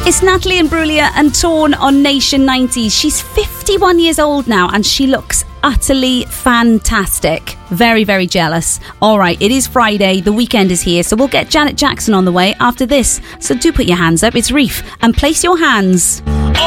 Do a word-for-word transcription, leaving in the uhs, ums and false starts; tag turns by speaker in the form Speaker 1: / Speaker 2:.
Speaker 1: It's Natalie Imbruglia and Torn on Nation nineties. She's fifty-one years old now and she looks utterly fantastic. Very, very jealous. All right, it is Friday. The weekend is here, so we'll get Janet Jackson on the way after this. So do put your hands up. It's Reef and Place Your Hands.